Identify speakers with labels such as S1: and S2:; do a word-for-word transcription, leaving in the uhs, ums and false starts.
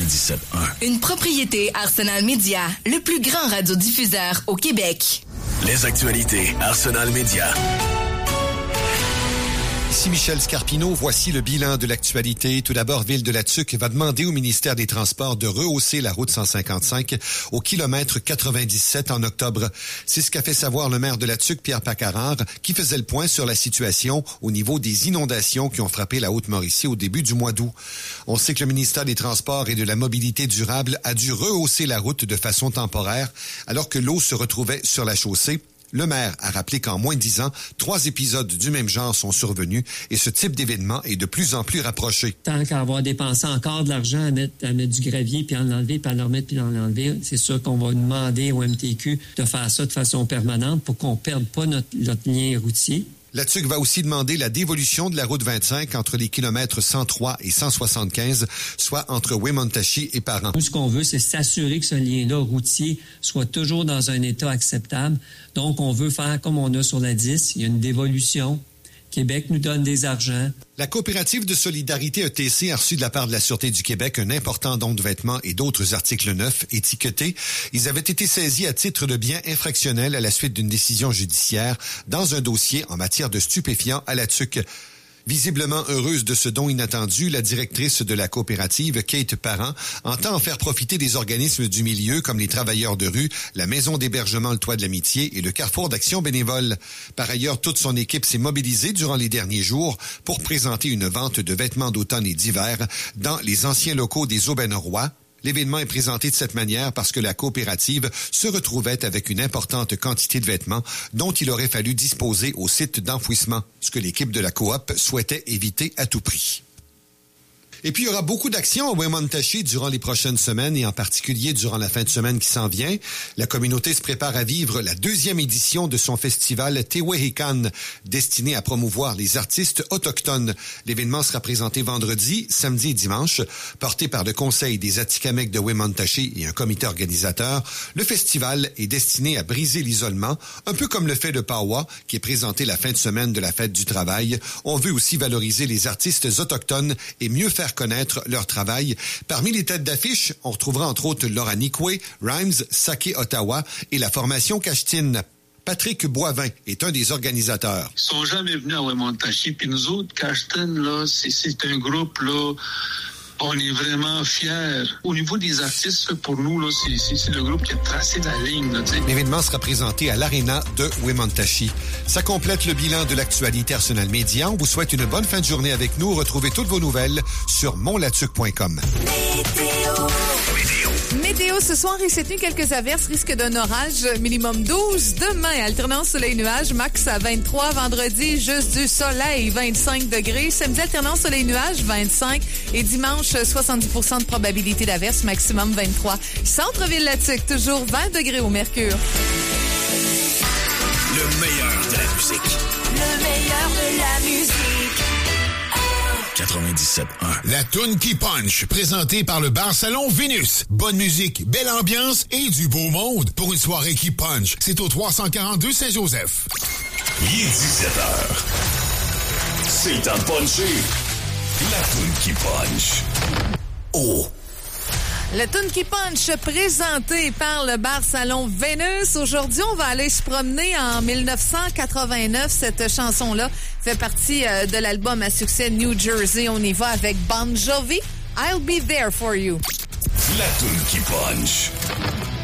S1: quatre-vingt-dix-sept un.
S2: Une propriété Arsenal Media, le plus grand radiodiffuseur au Québec.
S1: Les actualités Arsenal Media.
S3: Ici Michel Scarpino, voici le bilan de l'actualité. Tout d'abord, Ville de la Tuque va demander au ministère des Transports de rehausser la route cent cinquante-cinq au kilomètre quatre-vingt-dix-sept en octobre. C'est ce qu'a fait savoir le maire de la Tuque, Pierre Pacarard, qui faisait le point sur la situation au niveau des inondations qui ont frappé la Haute-Mauricie au début du mois d'août. On sait que le ministère des Transports et de la Mobilité durable a dû rehausser la route de façon temporaire alors que l'eau se retrouvait sur la chaussée. Le maire a rappelé qu'en moins de dix ans, trois épisodes du même genre sont survenus et ce type d'événement est de plus en plus rapproché.
S4: Tant qu'à avoir dépensé encore de l'argent à mettre, à mettre du gravier, puis à l'enlever, puis à le remettre, puis à l'enlever, c'est sûr qu'on va demander au M T Q de faire ça de façon permanente pour qu'on ne perde pas notre, notre lien routier.
S3: La Tuque va aussi demander la dévolution de la route vingt-cinq entre les kilomètres cent trois et cent soixante-quinze, soit entre Wemotaci et Parent.
S4: Nous, ce qu'on veut, c'est s'assurer que ce lien-là routier soit toujours dans un état acceptable. Donc, on veut faire comme on a sur la dix. Il y a une dévolution. Québec nous donne des argents.
S3: La coopérative de solidarité E T C a reçu de la part de la Sûreté du Québec un important don de vêtements et d'autres articles neufs étiquetés. Ils avaient été saisis à titre de biens infractionnels à la suite d'une décision judiciaire dans un dossier en matière de stupéfiants à la Tuque. Visiblement heureuse de ce don inattendu, la directrice de la coopérative, Kate Parent, entend en faire profiter des organismes du milieu comme les Travailleurs de rue, la Maison d'hébergement Le Toit de l'Amitié et le Carrefour d'Action bénévole. Par ailleurs, toute son équipe s'est mobilisée durant les derniers jours pour présenter une vente de vêtements d'automne et d'hiver dans les anciens locaux des Aubainerois. L'événement est présenté de cette manière parce que la coopérative se retrouvait avec une importante quantité de vêtements dont il aurait fallu disposer au site d'enfouissement, ce que l'équipe de la coop souhaitait éviter à tout prix. Et puis, il y aura beaucoup d'actions à Wemotaci durant les prochaines semaines et en particulier durant la fin de semaine qui s'en vient. La communauté se prépare à vivre la deuxième édition de son festival Tewehikan, destiné à promouvoir les artistes autochtones. L'événement sera présenté vendredi, samedi et dimanche. Porté par le Conseil des Atikamekw de Wemotaci et un comité organisateur, le festival est destiné à briser l'isolement, un peu comme le fait de Pawa, qui est présenté la fin de semaine de la Fête du Travail. On veut aussi valoriser les artistes autochtones et mieux faire connaître leur travail. Parmi les têtes d'affiche, on retrouvera entre autres Laura Nikwe, Rhymes, Sake Ottawa et la formation Kashtine. Patrick Boivin est un des organisateurs.
S5: Ils sont jamais venus à Wemotaci, puis nous autres, Kashtine, là, c'est, c'est un groupe, là, on est vraiment fiers. Au niveau des artistes, pour nous, là, c'est, c'est, c'est le groupe qui a tracé la ligne. Là,
S3: l'événement sera présenté à l'Arena de Wemotaci. Ça complète le bilan de l'actualité Arsenal Media. On vous souhaite une bonne fin de journée avec nous. Retrouvez toutes vos nouvelles sur montlatuque point com.
S6: Météo ce soir et cette nuit, quelques averses, risque d'un orage, minimum douze. Demain, alternance soleil-nuage, max à vingt-trois. Vendredi, juste du soleil, vingt-cinq degrés. Samedi, alternance soleil-nuage, vingt-cinq. Et dimanche, soixante-dix pour cent de probabilité d'averse, maximum vingt-trois. Centre-ville-la-Tuque, toujours vingt degrés au mercure.
S1: Le meilleur de la musique.
S2: Le meilleur de la musique.
S1: quatre-vingt-dix-sept un.
S7: La toune qui punch, présentée par le bar salon Vénus. Bonne musique, belle ambiance et du beau monde pour une soirée qui punch. C'est au trois cent quarante-deux Saint-Joseph.
S1: Il est dix-sept heures. C'est à puncher. La toune qui punch. Oh!
S6: Le tune qui punch présenté par le bar salon Vénus. Aujourd'hui, on va aller se promener en dix-neuf cent quatre-vingt-neuf. Cette chanson-là fait partie euh, de l'album à succès New Jersey. On y va avec Bon Jovi. I'll be there for you.
S1: La tune qui punch.